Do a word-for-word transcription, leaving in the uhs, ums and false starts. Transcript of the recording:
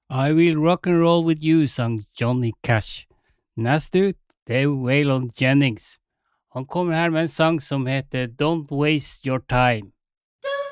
I Will Rock and Roll With You, sang Johnny Cash. Neste ut, det er Waylon Jennings. Han kommer her med en sang som heter Don't Waste Your Time.